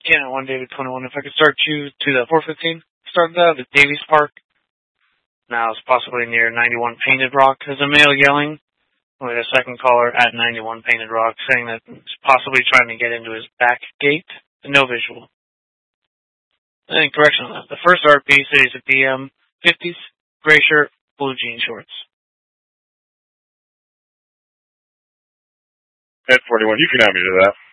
Yeah, 1 David 21. If I could start you to the 415. Started out at Davies Park. Now it's possibly near 91 Painted Rock. There's a male yelling. We had a second caller at 91 Painted Rock saying that he's possibly trying to get into his back gate. No visual. And correction on that. The first RP said he's a PM, 50s, gray shirt, blue jean shorts. At 41, you can have me to that.